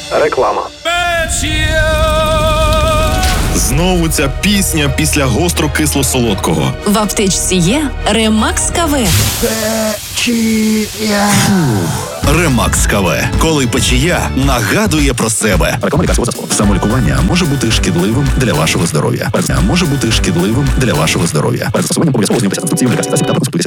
Реклама. Знову ця пісня після гостро-кисло-солодкого. В аптечці є Ремакс КВ. Ремакс КВ. Коли печія нагадує про себе. Реклама лікарського засобу. Самолікування може бути шкідливим для вашого здоров'я. Може бути шкідливим для вашого здоров'я. Перед застосуванням обов'язково знайомтеся з інструкцією лікарських засобів та проконсультуйтеся